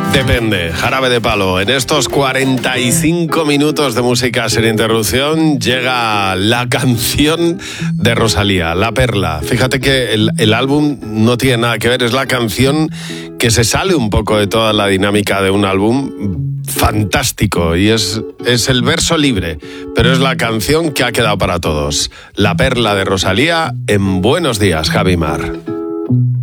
Depende, Jarabe de Palo. En estos 45 minutos de música sin interrupción llega la canción de Rosalía, La Perla. Fíjate que el álbum no tiene nada que ver, es la canción que se sale un poco de toda la dinámica de un álbum fantástico y es el verso libre, pero es la canción que ha quedado para todos. La Perla de Rosalía en Buenos Días, Javi Mar.